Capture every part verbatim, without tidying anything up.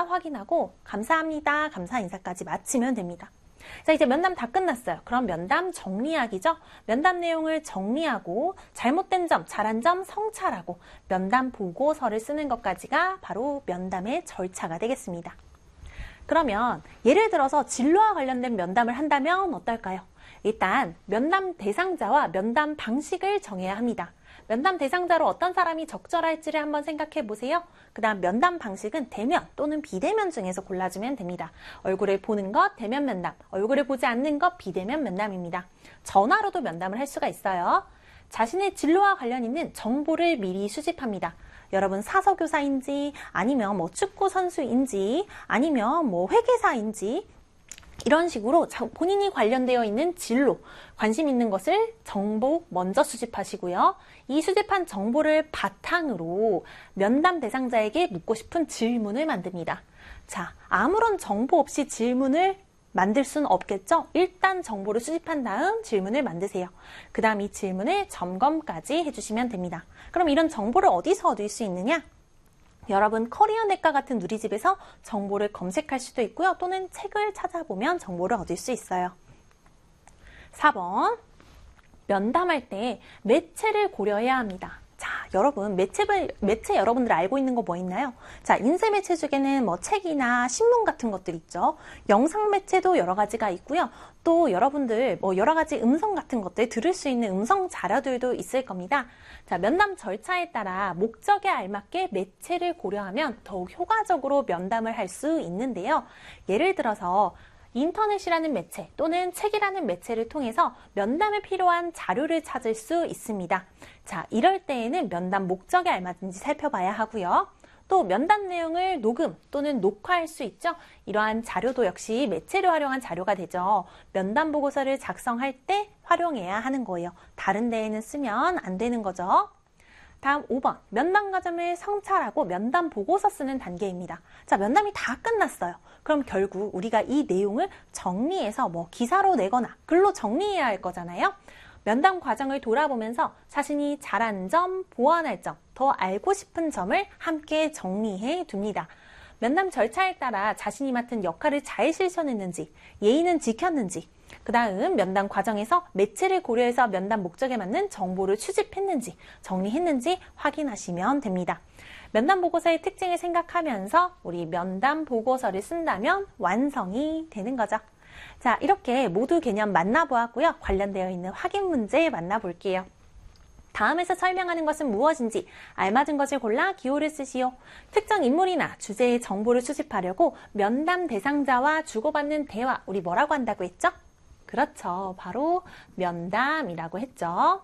확인하고 감사합니다, 감사 인사까지 마치면 됩니다. 자, 이제 면담 다 끝났어요. 그럼 면담 정리하기죠. 면담 내용을 정리하고 잘못된 점, 잘한 점 성찰하고 면담 보고서를 쓰는 것까지가 바로 면담의 절차가 되겠습니다. 그러면 예를 들어서 진로와 관련된 면담을 한다면 어떨까요? 일단 면담 대상자와 면담 방식을 정해야 합니다. 면담 대상자로 어떤 사람이 적절할지를 한번 생각해 보세요. 그 다음 면담 방식은 대면 또는 비대면 중에서 골라주면 됩니다. 얼굴을 보는 것 대면 면담, 얼굴을 보지 않는 것 비대면 면담입니다. 전화로도 면담을 할 수가 있어요. 자신의 진로와 관련 있는 정보를 미리 수집합니다. 여러분 사서교사인지 아니면 뭐 축구 선수인지 아니면 뭐 회계사인지 이런 식으로 본인이 관련되어 있는 진로, 관심 있는 것을 정보 먼저 수집하시고요. 이 수집한 정보를 바탕으로 면담 대상자에게 묻고 싶은 질문을 만듭니다. 자, 아무런 정보 없이 질문을 만들 수는 없겠죠? 일단 정보를 수집한 다음 질문을 만드세요. 그 다음 이 질문을 점검까지 해주시면 됩니다. 그럼 이런 정보를 어디서 얻을 수 있느냐? 여러분 커리어넷과 같은 누리집에서 정보를 검색할 수도 있고요. 또는 책을 찾아보면 정보를 얻을 수 있어요. 사 번, 면담할 때 매체를 고려해야 합니다. 자, 여러분 매체를, 매체 여러분들 알고 있는 거 뭐 있나요? 자, 인쇄 매체 중에는 뭐 책이나 신문 같은 것들 있죠. 영상 매체도 여러 가지가 있고요. 또 여러분들 뭐 여러 가지 음성 같은 것들 들을 수 있는 음성 자료들도 있을 겁니다. 자, 면담 절차에 따라 목적에 알맞게 매체를 고려하면 더욱 효과적으로 면담을 할 수 있는데요. 예를 들어서 인터넷이라는 매체 또는 책이라는 매체를 통해서 면담에 필요한 자료를 찾을 수 있습니다. 자, 이럴 때에는 면담 목적에 알맞은지 살펴봐야 하고요. 또 면담 내용을 녹음 또는 녹화할 수 있죠. 이러한 자료도 역시 매체를 활용한 자료가 되죠. 면담 보고서를 작성할 때 활용해야 하는 거예요. 다른 데에는 쓰면 안 되는 거죠. 다음 오 번, 면담 과정을 성찰하고 면담 보고서 쓰는 단계입니다. 자, 면담이 다 끝났어요. 그럼 결국 우리가 이 내용을 정리해서 뭐 기사로 내거나 글로 정리해야 할 거잖아요. 면담 과정을 돌아보면서 자신이 잘한 점, 보완할 점, 더 알고 싶은 점을 함께 정리해 둡니다. 면담 절차에 따라 자신이 맡은 역할을 잘 실천했는지, 예의는 지켰는지, 그 다음 면담 과정에서 매체를 고려해서 면담 목적에 맞는 정보를 수집했는지, 정리했는지 확인하시면 됩니다. 면담 보고서의 특징을 생각하면서 우리 면담 보고서를 쓴다면 완성이 되는 거죠. 자, 이렇게 모두 개념 만나보았고요. 관련되어 있는 확인 문제 만나볼게요. 다음에서 설명하는 것은 무엇인지 알맞은 것을 골라 기호를 쓰시오. 특정 인물이나 주제의 정보를 수집하려고 면담 대상자와 주고받는 대화, 우리 뭐라고 한다고 했죠? 그렇죠. 바로 면담이라고 했죠.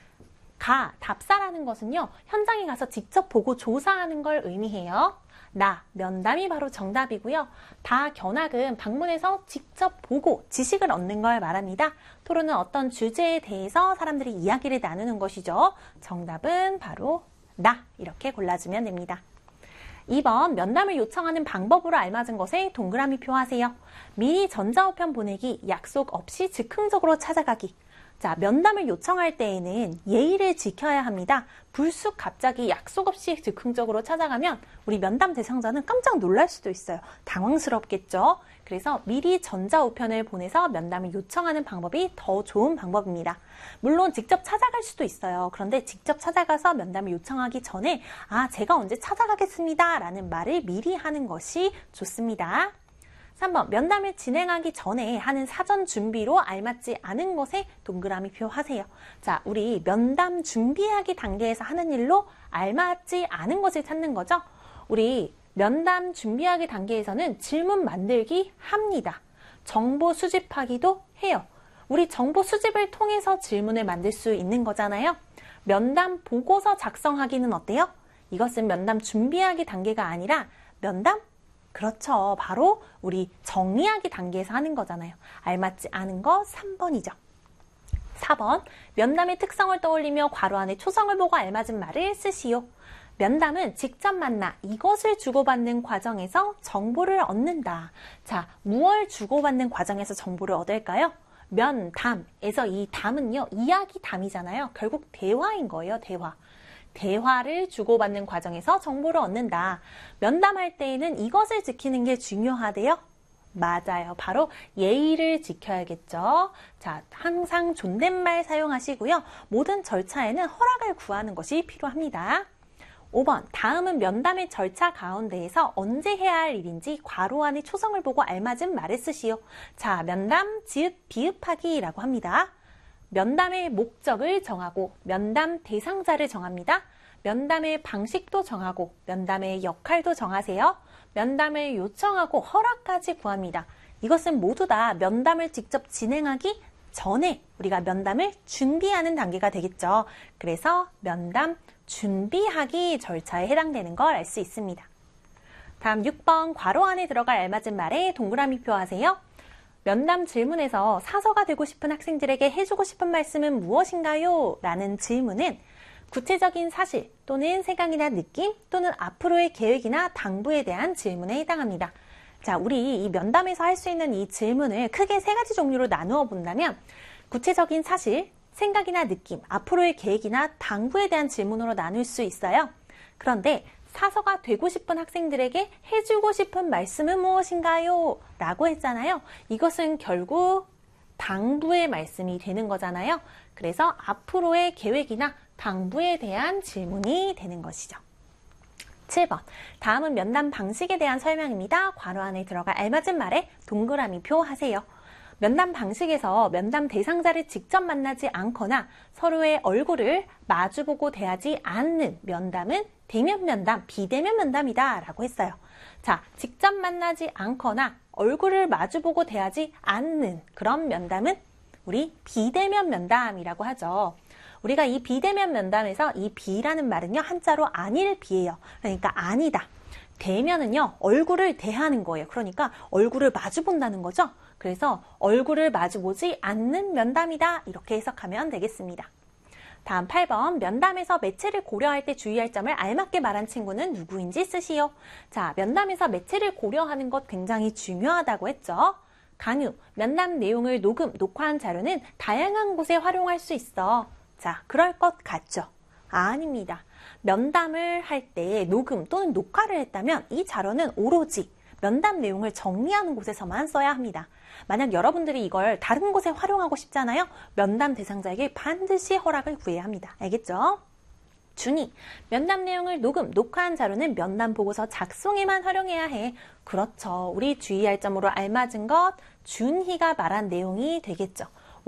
가, 답사라는 것은요, 현장에 가서 직접 보고 조사하는 걸 의미해요. 나, 면담이 바로 정답이고요. 다, 견학은 방문해서 직접 보고 지식을 얻는 걸 말합니다. 토론은 어떤 주제에 대해서 사람들이 이야기를 나누는 것이죠. 정답은 바로 나, 이렇게 골라주면 됩니다. 이 번, 면담을 요청하는 방법으로 알맞은 것에 동그라미 표하세요. 미리 전자우편 보내기, 약속 없이 즉흥적으로 찾아가기. 자, 면담을 요청할 때에는 예의를 지켜야 합니다. 불쑥 갑자기 약속 없이 즉흥적으로 찾아가면 우리 면담 대상자는 깜짝 놀랄 수도 있어요. 당황스럽겠죠? 그래서 미리 전자우편을 보내서 면담을 요청하는 방법이 더 좋은 방법입니다. 물론 직접 찾아갈 수도 있어요. 그런데 직접 찾아가서 면담을 요청하기 전에 아, 제가 언제 찾아가겠습니다 라는 말을 미리 하는 것이 좋습니다. 삼 번, 면담을 진행하기 전에 하는 사전 준비로 알맞지 않은 것에 동그라미 표하세요. 자, 우리 면담 준비하기 단계에서 하는 일로 알맞지 않은 것을 찾는 거죠. 우리 면담 준비하기 단계에서는 질문 만들기 합니다. 정보 수집하기도 해요. 우리 정보 수집을 통해서 질문을 만들 수 있는 거잖아요. 면담 보고서 작성하기는 어때요? 이것은 면담 준비하기 단계가 아니라 면담 그렇죠. 바로 우리 정리하기 단계에서 하는 거잖아요. 알맞지 않은 거 삼 번이죠. 사 번, 면담의 특성을 떠올리며 괄호 안에 초성을 보고 알맞은 말을 쓰시오. 면담은 직접 만나 이것을 주고받는 과정에서 정보를 얻는다. 자, 무엇을 주고받는 과정에서 정보를 얻을까요? 면담에서 이 담은요, 이야기 담이잖아요. 결국 대화인 거예요, 대화. 대화를 주고받는 과정에서 정보를 얻는다. 면담할 때에는 이것을 지키는 게 중요하대요. 맞아요. 바로 예의를 지켜야겠죠. 자, 항상 존댓말 사용하시고요. 모든 절차에는 허락을 구하는 것이 필요합니다. 오 번, 다음은 면담의 절차 가운데에서 언제 해야 할 일인지 괄호 안에 초성을 보고 알맞은 말을 쓰시오. 자, 면담, 지읒, 비읍하기라고 합니다. 면담의 목적을 정하고 면담 대상자를 정합니다. 면담의 방식도 정하고 면담의 역할도 정하세요. 면담을 요청하고 허락까지 구합니다. 이것은 모두 다 면담을 직접 진행하기 전에 우리가 면담을 준비하는 단계가 되겠죠. 그래서 면담 준비하기 절차에 해당되는 걸 알 수 있습니다. 다음 육 번 괄호 안에 들어갈 알맞은 말에 동그라미표 하세요. 면담 질문에서 사서가 되고 싶은 학생들에게 해주고 싶은 말씀은 무엇인가요? 라는 질문은 구체적인 사실 또는 생각이나 느낌 또는 앞으로의 계획이나 당부에 대한 질문에 해당합니다. 자, 우리 이 면담에서 할 수 있는 이 질문을 크게 세 가지 종류로 나누어 본다면 구체적인 사실, 생각이나 느낌, 앞으로의 계획이나 당부에 대한 질문으로 나눌 수 있어요. 그런데 사서가 되고 싶은 학생들에게 해주고 싶은 말씀은 무엇인가요? 라고 했잖아요. 이것은 결국 당부의 말씀이 되는 거잖아요. 그래서 앞으로의 계획이나 당부에 대한 질문이 되는 것이죠. 칠 번, 다음은 면담 방식에 대한 설명입니다. 괄호 안에 들어갈 알맞은 말에 동그라미표 하세요. 면담 방식에서 면담 대상자를 직접 만나지 않거나 서로의 얼굴을 마주보고 대하지 않는 면담은 대면 면담, 비대면 면담이다 라고 했어요. 자, 직접 만나지 않거나 얼굴을 마주보고 대하지 않는 그런 면담은 우리 비대면 면담이라고 하죠. 우리가 이 비대면 면담에서 이 비라는 말은요, 한자로 아닐 비예요. 그러니까 아니다. 대면은요, 얼굴을 대하는 거예요. 그러니까 얼굴을 마주 본다는 거죠. 그래서 얼굴을 마주 보지 않는 면담이다. 이렇게 해석하면 되겠습니다. 다음 팔 번, 면담에서 매체를 고려할 때 주의할 점을 알맞게 말한 친구는 누구인지 쓰시오. 자, 면담에서 매체를 고려하는 것 굉장히 중요하다고 했죠. 강유, 면담 내용을 녹음, 녹화한 자료는 다양한 곳에 활용할 수 있어. 자, 그럴 것 같죠? 아닙니다. 면담을 할 때 녹음 또는 녹화를 했다면 이 자료는 오로지 면담 내용을 정리하는 곳에서만 써야 합니다. 만약 여러분들이 이걸 다른 곳에 활용하고 싶잖아요. 면담 대상자에게 반드시 허락을 구해야 합니다. 알겠죠? 준이, 면담 내용을 녹음, 녹화한 자료는 면담 보고서 작성에만 활용해야 해. 그렇죠. 우리 주의할 점으로 알맞은 것, 준희가 말한 내용이 되겠죠.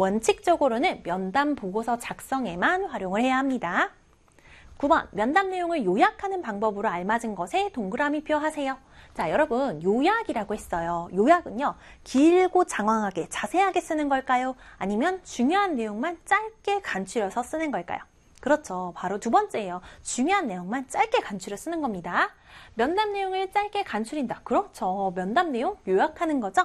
원칙적으로는 면담 보고서 작성에만 활용을 해야 합니다. 구 번, 면담 내용을 요약하는 방법으로 알맞은 것에 동그라미표 하세요. 자, 여러분, 요약이라고 했어요. 요약은요, 길고 장황하게, 자세하게 쓰는 걸까요? 아니면 중요한 내용만 짧게 간추려서 쓰는 걸까요? 그렇죠. 바로 두 번째예요. 중요한 내용만 짧게 간추려 쓰는 겁니다. 면담 내용을 짧게 간추린다. 그렇죠. 면담 내용 요약하는 거죠.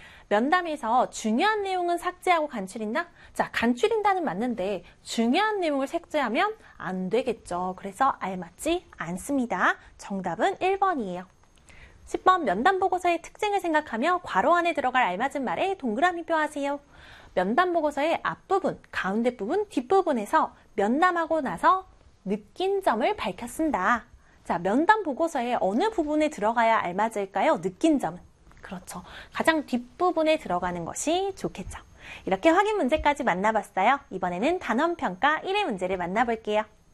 면담에서 중요한 내용은 삭제하고 간추린다? 자, 간추린다는 맞는데 중요한 내용을 삭제하면 안 되겠죠. 그래서 알맞지 않습니다. 정답은 일 번이에요. 십 번, 면담 보고서의 특징을 생각하며 괄호 안에 들어갈 알맞은 말에 동그라미표 하세요. 면담 보고서의 앞부분, 가운데 부분, 뒷부분에서 면담하고 나서 느낀 점을 밝혀 쓴다. 자, 면담 보고서의 어느 부분에 들어가야 알맞을까요? 느낀 점은. 그렇죠. 가장 뒷부분에 들어가는 것이 좋겠죠. 이렇게 확인 문제까지 만나봤어요. 이번에는 단원평가 일의 문제를 만나볼게요.